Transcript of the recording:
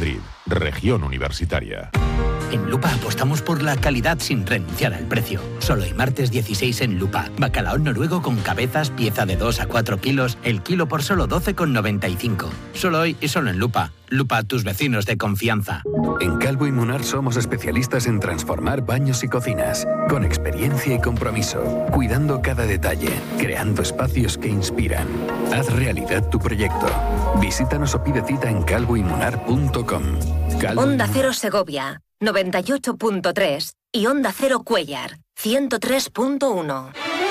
Madrid, región universitaria. En Lupa apostamos por la calidad sin renunciar al precio. Solo hoy martes 16 en Lupa. Bacalao noruego con cabezas, pieza de 2 a 4 kilos, el kilo por solo 12,95. Solo hoy y solo en Lupa. Lupa, tus vecinos de confianza. En Calvo y Munar somos especialistas en transformar baños y cocinas, con experiencia y compromiso, cuidando cada detalle, creando espacios que inspiran. Haz realidad tu proyecto. Visítanos o pide cita en calvoymunar.com. Onda Cero Segovia, 98.3 y Onda Cero Cuéllar, 103.1.